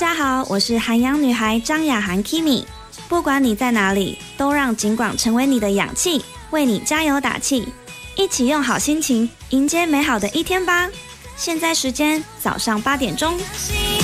家好，我是韩阳女孩张雅涵 Kimi。不管你在哪里，都让警广成为你的氧气，为你加油打气，一起用好心情迎接美好的一天吧。现在时间早上8点钟。